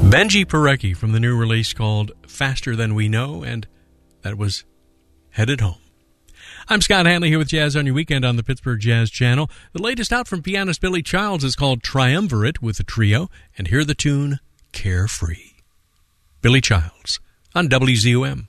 Benji Parecki from the new release called Faster Than We Know, and that was Headed Home. I'm Scott Hanley here with Jazz on Your Weekend on the Pittsburgh Jazz Channel. The latest out from pianist Billy Childs is called Triumvirate with the trio, and hear the tune Carefree. Billy Childs on WZUM.